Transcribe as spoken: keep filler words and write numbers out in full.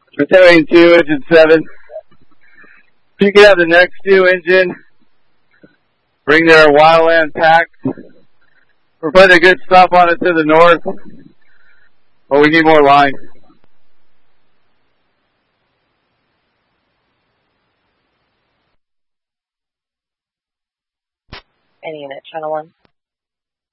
Battalion two, engine seven. If you can have the next two engine bring their wildland packs. We're putting a good stuff on it to the north, but we need more line. Any unit, channel one.